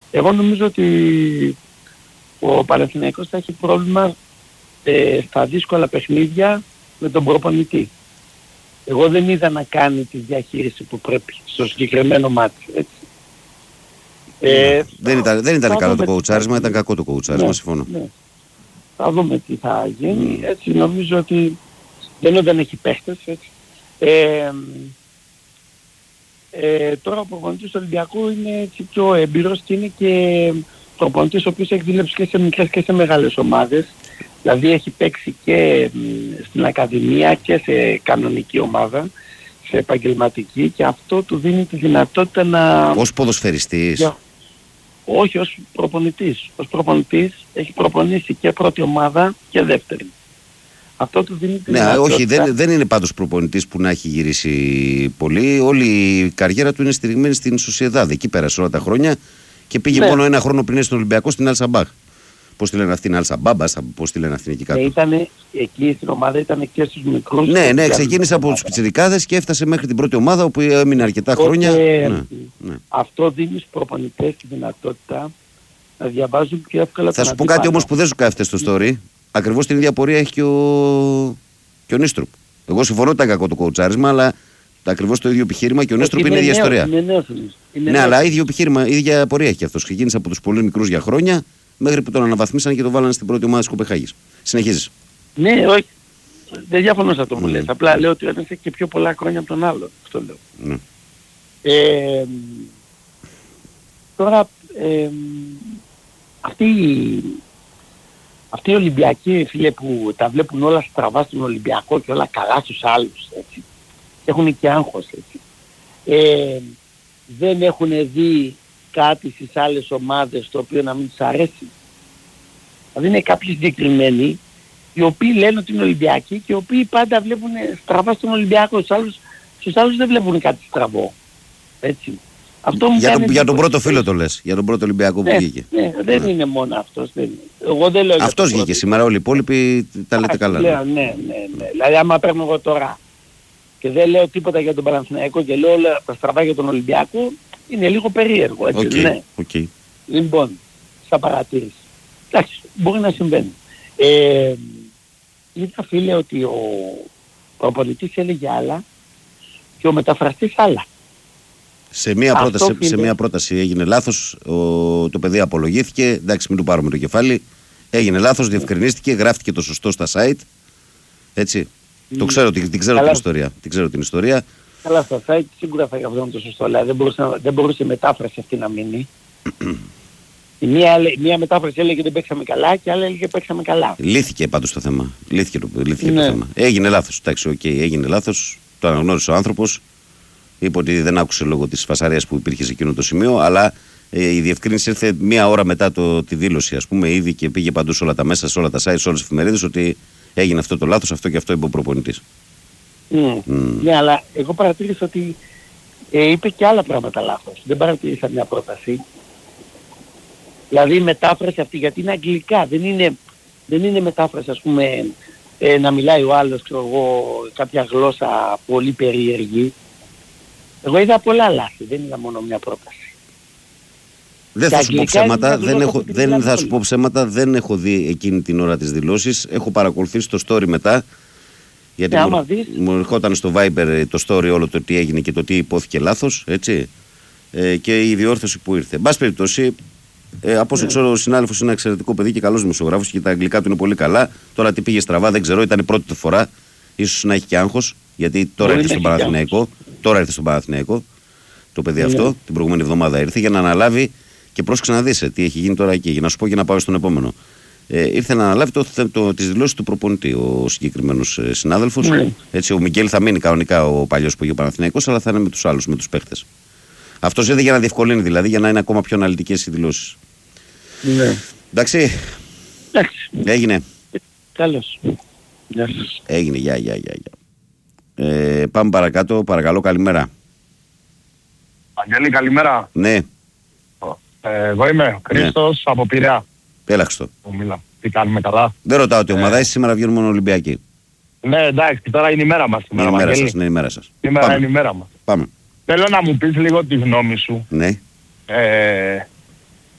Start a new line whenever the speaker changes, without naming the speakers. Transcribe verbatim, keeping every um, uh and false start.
Εγώ νομίζω ότι ο Παναθηναϊκός θα έχει πρόβλημα ε, στα δύσκολα παιχνίδια με τον προπονητή. Εγώ δεν είδα να κάνει τη διαχείριση που πρέπει στο συγκεκριμένο μάτι. Έτσι. Ε,
δεν
θα,
ήταν, δεν ήταν καλό το κοουτσάρισμα, ήταν κακό το κοουτσάρισμα, ναι, συμφωνώ. Ναι.
Θα δούμε τι θα γίνει. Mm. Έτσι νομίζω ότι δεν, δεν έχει παίχτες. Έτσι. Ε, ε, τώρα ο προπονητής του Ολυμπιακού είναι έτσι πιο έμπειρος και είναι και προπονητής ο οποίος έχει δουλέψει και σε μικρές και σε μεγάλες ομάδες. Δηλαδή έχει παίξει και στην Ακαδημία και σε κανονική ομάδα, σε επαγγελματική, και αυτό του δίνει τη δυνατότητα να...
Ως ποδοσφαιριστής. Yeah.
Όχι, ως προπονητής. Ως προπονητής έχει προπονήσει και πρώτη ομάδα και δεύτερη. Αυτό του δίνει τη
ναι,
δυνατότητα...
όχι, δεν, δεν είναι πάντως προπονητής που να έχει γυρίσει πολύ. Όλη η καριέρα του είναι στηριγμένη στην Σοσιεδάδ. Εκεί πέρασε όλα τα χρόνια και πήγε ναι. μόνο ένα χρόνο πριν στον Ολυμπιακό στην Αλσαμπάχ. Πώς τη λένε αυτήν, Αλσαμπάμπα, πώς τη λένε αυτήν εκεί κάτω.
Ε, ήτανε, εκεί στην ομάδα ήταν και στους μικρούς.
Ναι, ναι, ξεκίνησε από τους πιτσιρικάδες και έφτασε μέχρι την πρώτη ομάδα όπου έμεινε αρκετά Οπότε, χρόνια. Ναι, ναι.
Αυτό δίνει στους προπονητές τη δυνατότητα να διαβάζουν πιο εύκολα.
Θα σου πω κάτι όμως που δεν σου κάθεται στο story. Ακριβώς την ίδια πορεία έχει και ο, και ο Νίστρουπ. Εγώ συμφωνώ ότι ήταν κακό το κοουτσάρισμα, αλλά ακριβώς το ίδιο επιχείρημα και ο Νίστρουπ είναι η ίδια ιστορία.
Είναι νέος, είναι
ναι, αλλά ίδιο επιχείρημα, η ίδια πορεία έχει αυτός. Ξεκίνησε από τους πολύ μικρούς για χρόνια, μέχρι που τον αναβαθμίσαν και τον βάλανε στην πρώτη ομάδα της Κοπεχάγης. Συνεχίζεις.
Ναι, όχι. Δεν διαφωνώ σε αυτό που mm. λες. Απλά λέω ότι ο ένας έχει και πιο πολλά χρόνια από τον άλλο. Αυτό λέω. Mm. Ε, τώρα, ε, αυτοί, αυτοί οι Ολυμπιακοί, φίλε, που τα βλέπουν όλα στραβά στον Ολυμπιακό και όλα καλά στους άλλους, έτσι, έχουν και άγχος, έτσι. Ε, δεν έχουν δει κάτι στις άλλες ομάδες το οποίο να μην τους αρέσει. Δηλαδή είναι κάποιοι συγκεκριμένοι οι οποίοι λένε ότι είναι Ολυμπιακοί και οι οποίοι πάντα βλέπουν στραβά στον Ολυμπιακό. Στους άλλους, στους άλλους δεν βλέπουν κάτι στραβό. Έτσι. Αυτό μου
για,
κάνει
τον, για τον πρώτο φίλο το λες, για τον πρώτο Ολυμπιακό που
ναι,
βγήκε.
Ναι, δεν ναι. είναι μόνο αυτός. Δεν είναι. Εγώ δεν λέω
αυτός βγήκε πρώτο. Σήμερα, όλοι οι υπόλοιποι τα λέτε καλά.
Λέω, ναι, ναι, ναι. Δηλαδή άμα παίρνω εγώ τώρα και δεν λέω τίποτα για τον Παναθηναϊκό και λέω όλα τα στραβά για τον Ολυμπιακό, είναι λίγο περίεργο, έτσι,
okay,
ναι.
Okay.
Λοιπόν, στα παρατήρηση. Εντάξει, μπορεί να συμβαίνει. Ε, είδα, φίλε, ότι ο προπονητής έλεγε άλλα και ο μεταφραστής άλλα.
Σε μία, πρόταση, σε μία πρόταση έγινε λάθος, ο, το παιδί απολογήθηκε, εντάξει μην του πάρουμε το κεφάλι, έγινε λάθος, διευκρινίστηκε, γράφτηκε το σωστό στα site, έτσι. Mm. Το ξέρω, την, την, ξέρω την, ιστορία, την ξέρω την ιστορία.
Καλά, στα site σίγουρα θα γραφτούν το σωστό, αλλά δεν μπορούσε, δεν μπορούσε η μετάφραση αυτή να μείνει. Η μία, μία μετάφραση έλεγε δεν παίξαμε καλά και άλλη έλεγε παίξαμε καλά.
Λύθηκε πάντως το θέμα. Λύθηκε το, λύθηκε
ναι.
το θέμα. Έγινε λάθος. Εντάξει, okay, έγινε λάθος. Το αναγνώρισε ο άνθρωπος. Είπε ότι δεν άκουσε λόγω της φασαρίας που υπήρχε σε εκείνο το σημείο, αλλά ε, η διευκρίνηση ήρθε μία ώρα μετά το, τη δήλωση, ας πούμε, ήδη και πήγε παντού σε όλα τα μέσα, σε όλα τα site, σε όλες τις εφημερίδες ότι έγινε αυτό το λάθος, αυτό και αυτό είπε ο προπονητής.
Mm. Mm. Ναι, αλλά εγώ παρατήρησα ότι ε, είπε και άλλα πράγματα λάθος. Δεν παρατήρησα μια πρόταση. Δηλαδή η μετάφραση αυτή, γιατί είναι αγγλικά, δεν είναι, δεν είναι μετάφραση, ας πούμε, ε, να μιλάει ο άλλος, ξέρω εγώ, κάποια γλώσσα πολύ περίεργη. Εγώ είδα πολλά λάθη, δεν είδα μόνο μια πρόταση.
Δεν θα σου πω ψέματα, δεν, έχω, δεν θα σου πω ψέματα, δεν έχω δει εκείνη την ώρα τις δηλώσεις, έχω παρακολουθήσει το story μετά, γιατί
ναι,
μου, μου ερχόταν στο Viber το story όλο το τι έγινε και το τι υπόθηκε λάθος, έτσι, ε, και η διόρθωση που ήρθε. Εν πάση περιπτώσει, Ε, από όσο ξέρω, ο συνάδελφος είναι ένα εξαιρετικό παιδί και καλός δημοσιογράφος και τα αγγλικά του είναι πολύ καλά. Τώρα τι πήγε στραβά δεν ξέρω, ήταν η πρώτη φορά. Ίσως να έχει και άγχος, γιατί τώρα ήρθε στον Παναθηναϊκό. Τώρα ήρθε στον Παναθηναϊκό το παιδί αυτό, ναι. Την προηγούμενη εβδομάδα ήρθε για να αναλάβει και πρόσεξε να δεις τι έχει γίνει τώρα εκεί. Για να σου πω και να πάω στον επόμενο. Ε, ήρθε να αναλάβει το, το, το, τις δηλώσεις του προπονητή ο συγκεκριμένος ε, συνάδελφος. Ναι. Έτσι, ο Μιγγέλ θα μείνει κανονικά ο παλιός που είχε ο Παναθηναϊκός, αλλά θα είναι με τους άλλους, με τους παίχτες. Αυτός ήρθε για να διευκολύνει δηλαδή, για να είναι ακόμα πιο αναλυτικές οι δηλώσεις.
Ναι.
Εντάξει.
Εντάξει.
Έγινε.
Καλώς. Γεια σας.
Έγινε. Γεια, γεια, γεια. Ε, πάμε παρακάτω. Παρακαλώ, καλημέρα.
Αγγέλη, καλημέρα.
Ναι.
Ε, εγώ είμαι Χρήστος ναι. από Πειραιά.
Έλα, Χριστό.
Τι κάνουμε καλά.
Δεν ρωτάω τι ομάδα, ε... εσείς σήμερα βγαίνουν μόνο Ολυμπιακοί.
Ναι, εντάξει, τώρα είναι η μέρα μας.
Είναι η μέρα σας, είναι η μέρα σας.
Σήμερα είναι η μέρα μας.
Πάμε.
Θέλω να μου πεις λίγο τη γνώμη σου.
Ναι.
Ε,